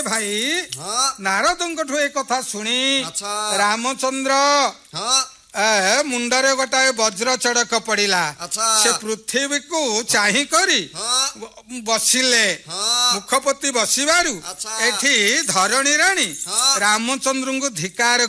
ଭାଇ हाँ ନାରଦଙ୍କଠୁ ଏ କଥା ଶୁଣି अच्छा ରାମଚନ୍ଦ୍ର हाँ ମୁଣ୍ଡରେ ଗୋଟାଏ ବଜ୍ର ଚଡ଼କ ପଡିଲା। अच्छा ସେ ପୃଥିବୀକୁ ଚାହିଁ କରି हाँ ବସିଲେ। हाँ ମୁଖପତି ବସିବାରୁ ଆଚ୍ଛା। ଏଠି ଧରଣୀ ରାଣୀ ହଁ। ରାମଚନ୍ଦ୍ରଙ୍କୁ ଧିକାର